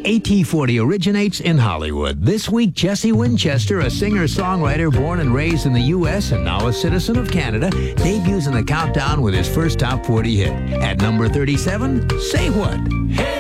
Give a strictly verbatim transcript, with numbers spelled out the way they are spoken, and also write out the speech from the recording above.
A T forty originates in Hollywood. This week, Jesse Winchester, a singer-songwriter born and raised in the U S and now a citizen of Canada, debuts in the countdown with his first top forty hit. At number thirty-seven, Say What? Hey!